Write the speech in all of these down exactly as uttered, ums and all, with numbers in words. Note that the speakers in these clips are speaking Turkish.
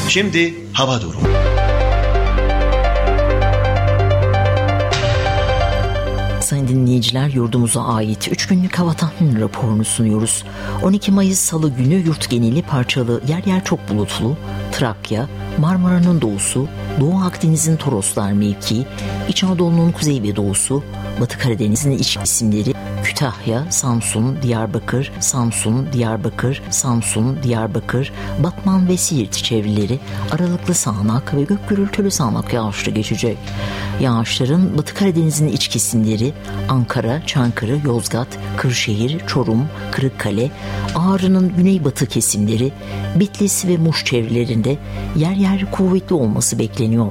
Şimdi hava durumu. Sayın dinleyiciler, yurdumuza ait üç günlük hava tahmin raporunu sunuyoruz. on iki Mayıs Salı günü yurt geneli parçalı, yer yer çok bulutlu, Trakya, Marmara'nın doğusu, Doğu Akdeniz'in Toroslar mevkii, İç Anadolu'nun kuzey ve doğusu, Batı Karadeniz'in iç kesimleri, Kütahya, Samsun, Diyarbakır, Samsun, Diyarbakır, Samsun, Diyarbakır, Batman ve Siirt çevreleri aralıklı sağanak ve gök gürültülü sağanak yağışlı geçecek. Yağışların Batı Karadeniz'in iç kesimleri, Ankara, Çankırı, Yozgat, Kırşehir, Çorum, Kırıkkale, Ağrı'nın güneybatı kesimleri, Bitlis ve Muş çevrelerinde yer yer kuvvetli olması bekleniyor.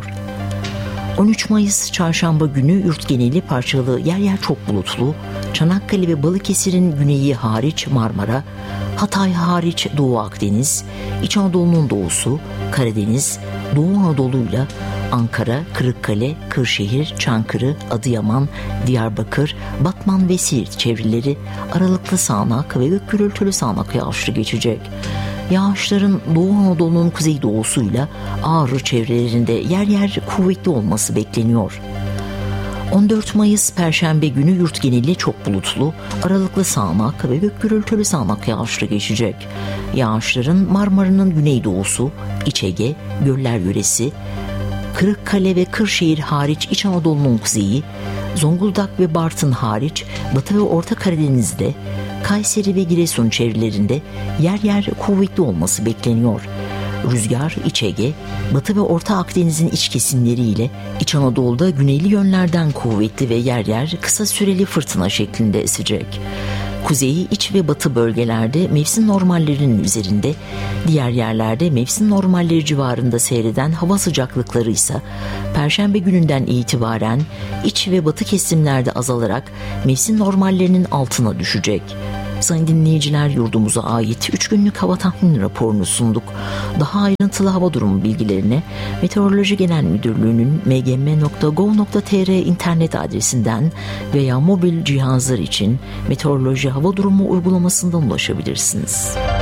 on üç Mayıs Çarşamba günü yurt geneli parçalı, yer yer çok bulutlu, Çanakkale ve Balıkesir'in güneyi hariç Marmara, Hatay hariç Doğu Akdeniz, İç Anadolu'nun doğusu, Karadeniz, Doğu Anadolu'yla Ankara, Kırıkkale, Kırşehir, Çankırı, Adıyaman, Diyarbakır, Batman ve Siirt çevreleri aralıklı sağanak ve gök gürültülü sağanak yağışlı geçecek. Yağışların Doğu Anadolu'nun kuzeydoğusuyla Ağrı çevrelerinde yer yer kuvvetli olması bekleniyor. on dört Mayıs Perşembe günü yurt geneli çok bulutlu, aralıklı sağanak ve gök gürültülü sağanak yağışlı geçecek. Yağışların Marmara'nın güneydoğusu, İç Ege, Göller yöresi, Kırıkkale ve Kırşehir hariç İç Anadolu'nun kuzeyi, Zonguldak ve Bartın hariç Batı ve Orta Karadeniz'de, Kayseri ve Giresun çevrelerinde yer yer kuvvetli olması bekleniyor. Rüzgar İç Ege, Batı ve Orta Akdeniz'in iç kesimleriyle İç Anadolu'da güneyli yönlerden kuvvetli ve yer yer kısa süreli fırtına şeklinde esecek. Kuzeyi, iç ve batı bölgelerde mevsim normallerinin üzerinde, diğer yerlerde mevsim normalleri civarında seyreden hava sıcaklıkları ise Perşembe gününden itibaren iç ve batı kesimlerde azalarak mevsim normallerinin altına düşecek. Sayın dinleyiciler, yurdumuza ait üç günlük hava tahmin raporunu sunduk. Daha ayrıntılı hava durumu bilgilerine Meteoroloji Genel Müdürlüğü'nün m g m nokta gov nokta t r internet adresinden veya mobil cihazlar için Meteoroloji Hava Durumu uygulamasından ulaşabilirsiniz.